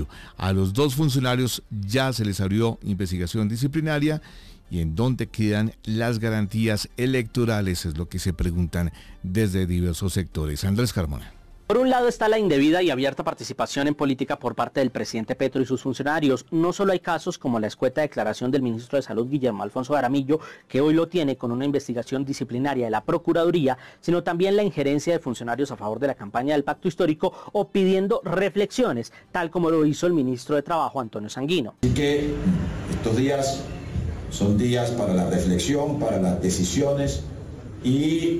A los dos funcionarios ya se les abrió investigación disciplinaria. ¿Y en dónde quedan las garantías electorales? Es lo que se preguntan desde diversos sectores. Andrés Carmona. Por un lado está la indebida y abierta participación en política por parte del presidente Petro y sus funcionarios. No solo hay casos como la escueta declaración del ministro de Salud Guillermo Alfonso Jaramillo, que hoy lo tiene con una investigación disciplinaria de la Procuraduría, sino también la injerencia de funcionarios a favor de la campaña del Pacto Histórico o pidiendo reflexiones, tal como lo hizo el ministro de Trabajo Antonio Sanguino. Así que estos días son días para la reflexión, para las decisiones y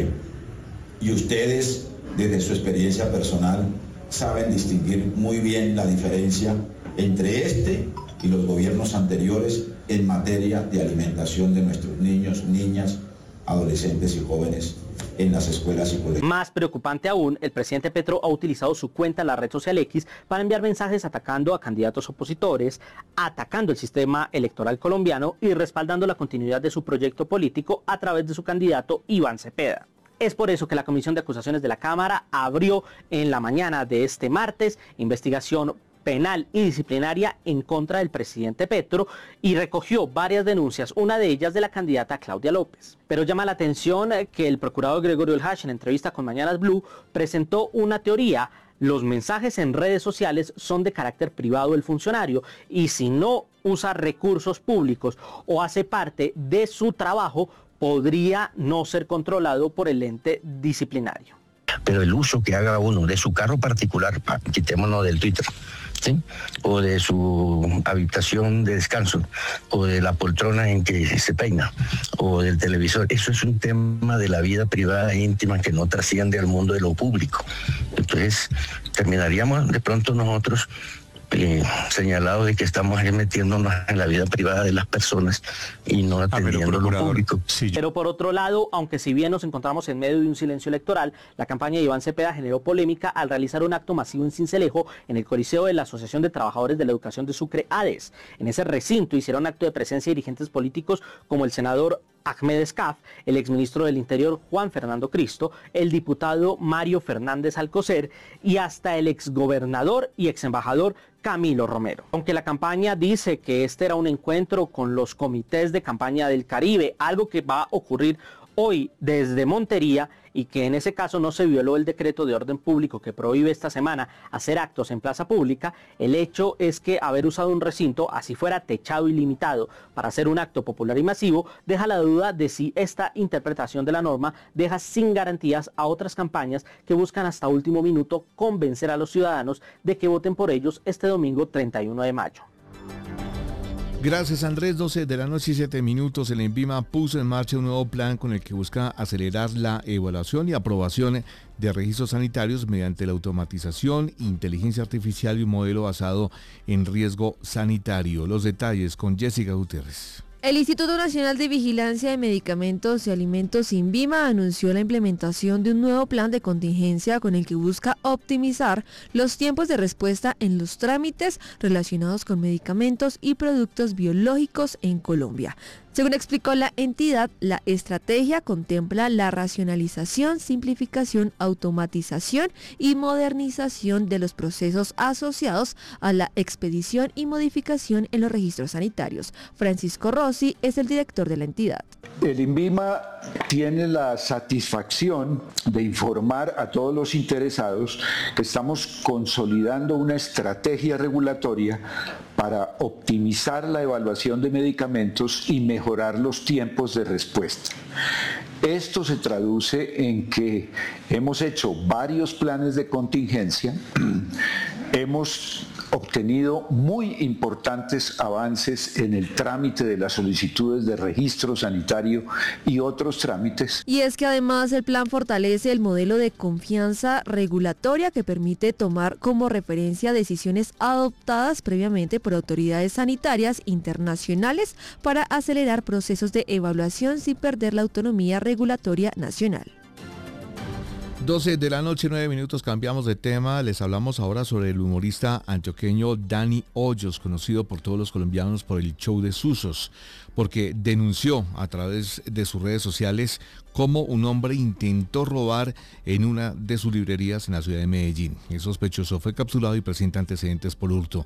ustedes, desde su experiencia personal, saben distinguir muy bien la diferencia entre este y los gobiernos anteriores en materia de alimentación de nuestros niños, niñas, adolescentes y jóvenes en las escuelas y colegios. Más preocupante aún, el presidente Petro ha utilizado su cuenta en la red social X para enviar mensajes atacando a candidatos opositores, atacando el sistema electoral colombiano y respaldando la continuidad de su proyecto político a través de su candidato Iván Cepeda. Es por eso que la Comisión de Acusaciones de la Cámara abrió en la mañana de este martes investigación penal y disciplinaria en contra del presidente Petro y recogió varias denuncias, una de ellas de la candidata Claudia López. Pero llama la atención que el procurador Gregorio El Hash, en entrevista con Mañanas Blue, presentó una teoría. Los mensajes en redes sociales son de carácter privado del funcionario y si no usa recursos públicos o hace parte de su trabajo, podría no ser controlado por el ente disciplinario. Pero el uso que haga uno de su carro particular, quitémonos del Twitter, ¿sí? O de su habitación de descanso, o de la poltrona en que se peina, o del televisor, eso es un tema de la vida privada e íntima que no trasciende al mundo de lo público. Entonces, terminaríamos de pronto nosotros señalado de que estamos metiéndonos en la vida privada de las personas y no atendiendo lo público. Sí. Pero por otro lado, aunque si bien nos encontramos en medio de un silencio electoral, la campaña de Iván Cepeda generó polémica al realizar un acto masivo en Sincelejo, en el Coliseo de la Asociación de Trabajadores de la Educación de Sucre, ADES. En ese recinto hicieron acto de presencia dirigentes políticos como el senador Ahmed Escaf, el exministro del Interior Juan Fernando Cristo, el diputado Mario Fernández Alcocer y hasta el exgobernador y exembajador Camilo Romero. Aunque la campaña dice que este era un encuentro con los comités de campaña del Caribe, algo que va a ocurrir hoy desde Montería y que en ese caso no se violó el decreto de orden público que prohíbe esta semana hacer actos en plaza pública, el hecho es que haber usado un recinto, así fuera techado y limitado, para hacer un acto popular y masivo, deja la duda de si esta interpretación de la norma deja sin garantías a otras campañas que buscan hasta último minuto convencer a los ciudadanos de que voten por ellos este domingo 31 de mayo. Gracias, Andrés. 12 de la noche y 7 minutos. El INVIMA puso en marcha un nuevo plan con el que busca acelerar la evaluación y aprobación de registros sanitarios mediante la automatización, inteligencia artificial y un modelo basado en riesgo sanitario. Los detalles con Jessica Gutiérrez. El Instituto Nacional de Vigilancia de Medicamentos y Alimentos, INVIMA, anunció la implementación de un nuevo plan de contingencia con el que busca optimizar los tiempos de respuesta en los trámites relacionados con medicamentos y productos biológicos en Colombia. Según explicó la entidad, la estrategia contempla la racionalización, simplificación, automatización y modernización de los procesos asociados a la expedición y modificación en los registros sanitarios. Francisco Rossi es el director de la entidad. El INVIMA tiene la satisfacción de informar a todos los interesados que estamos consolidando una estrategia regulatoria para optimizar la evaluación de medicamentos y mejorar los tiempos de respuesta. Esto se traduce en que hemos hecho varios planes de contingencia, hemos obtenido muy importantes avances en el trámite de las solicitudes de registro sanitario y otros trámites. Y es que además el plan fortalece el modelo de confianza regulatoria que permite tomar como referencia decisiones adoptadas previamente por autoridades sanitarias internacionales para acelerar procesos de evaluación sin perder la autonomía regulatoria nacional. 12 de la noche, 9 minutos, cambiamos de tema. Les hablamos ahora sobre el humorista antioqueño Dani Hoyos, conocido por todos los colombianos por el show de Susos, porque denunció a través de sus redes sociales cómo un hombre intentó robar en una de sus librerías en la ciudad de Medellín. El sospechoso fue capturado y presenta antecedentes por hurto.